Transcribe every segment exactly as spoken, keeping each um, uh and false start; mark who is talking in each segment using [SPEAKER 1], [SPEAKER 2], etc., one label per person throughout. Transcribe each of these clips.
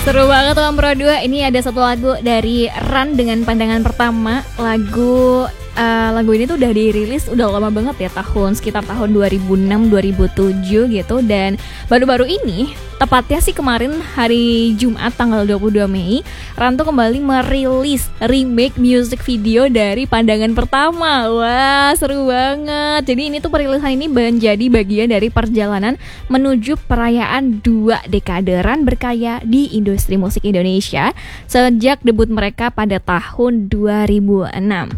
[SPEAKER 1] Seru banget teman Pro dua. Ini ada satu lagu dari Run dengan Pandangan Pertama. Lagu uh, lagu ini tuh udah dirilis udah lama banget ya, tahun sekitar tahun dua ribu enam dua ribu tujuh gitu. Dan baru-baru ini, tepatnya sih kemarin hari Jumat tanggal dua puluh dua Mei, Run tuh kembali merilis remake music video dari Pandangan Pertama. Wah, seru banget. Jadi ini tuh perilisan ini menjadi bagian dari perjalanan menuju perayaan dua dekade Run berkarya di industri musik Indonesia sejak debut mereka pada tahun dua ribu enam.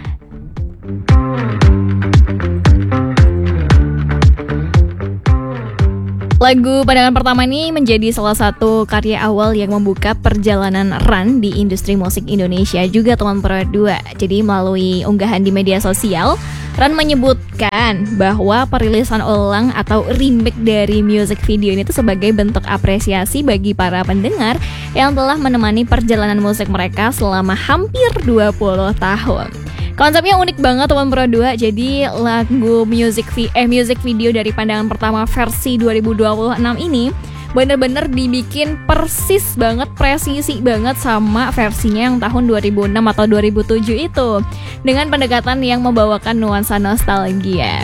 [SPEAKER 1] Lagu Pandangan Pertama ini menjadi salah satu karya awal yang membuka perjalanan Run di industri musik Indonesia juga teman Pro dua. Jadi melalui unggahan di media sosial, Run menyebutkan bahwa perilisan ulang atau remake dari music video ini tuh sebagai bentuk apresiasi bagi para pendengar yang telah menemani perjalanan musik mereka selama hampir dua puluh tahun. Konsepnya unik banget teman Pro dua. Jadi lagu music vi- eh music video dari Pandangan Pertama versi dua ribu dua puluh enam ini bener-bener dibikin persis banget, presisi banget sama versinya yang tahun dua ribu enam atau dua ribu tujuh itu, dengan pendekatan yang membawakan nuansa nostalgia.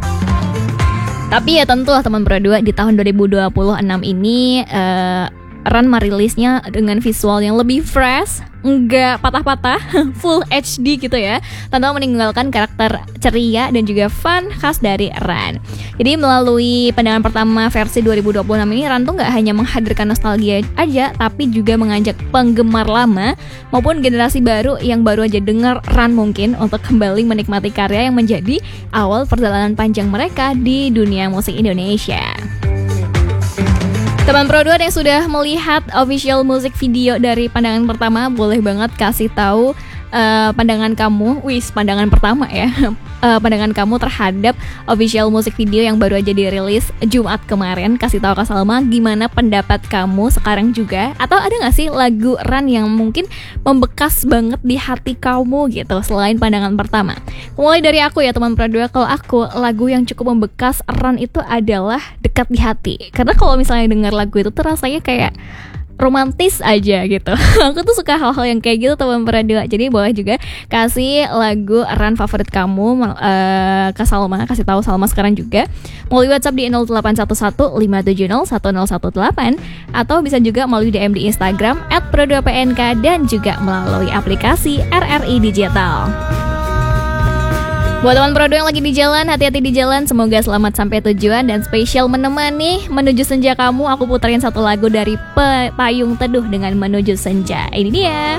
[SPEAKER 1] Tapi ya tentulah teman Pro dua, di tahun dua ribu dua puluh enam ini uh, Run merilisnya dengan visual yang lebih fresh, enggak patah-patah, full H D gitu ya, tanpa meninggalkan karakter ceria dan juga fun khas dari Run. Jadi melalui Pandangan Pertama versi dua ribu dua puluh enam ini, Run tuh gak hanya menghadirkan nostalgia aja, tapi juga mengajak penggemar lama maupun generasi baru yang baru aja denger Run mungkin untuk kembali menikmati karya yang menjadi awal perjalanan panjang mereka di dunia musik Indonesia. Teman Pro dua yang sudah melihat official music video dari Pandangan Pertama, boleh banget kasih tahu uh, pandangan kamu, wis pandangan pertama ya, uh, pandangan kamu terhadap official music video yang baru aja dirilis Jumat kemarin. Kasih tahu ke Salma gimana pendapat kamu sekarang juga, atau ada nggak sih lagu Run yang mungkin membekas banget di hati kamu gitu selain Pandangan Pertama. Mulai dari aku ya teman Pro dua, kalau aku lagu yang cukup membekas Run itu adalah Dekat di Hati. Karena kalau misalnya dengar lagu itu tuh rasanya kayak romantis aja gitu. Aku tuh suka hal-hal yang kayak gitu teman Pro dua. Jadi boleh juga kasih lagu Run favorit kamu uh, ke Salma, kasih tahu Salma sekarang juga melalui WhatsApp di nol delapan satu satu lima tujuh nol satu nol satu delapan, atau bisa juga melalui D M di Instagram et pro dua p n k dan juga melalui aplikasi R R I Digital. Buat teman Pro dua yang lagi di jalan, hati-hati di jalan, semoga selamat sampai tujuan. Dan spesial menemani menuju senja kamu, aku puterin satu lagu dari Pe- Payung Teduh dengan Menuju Senja. Ini dia.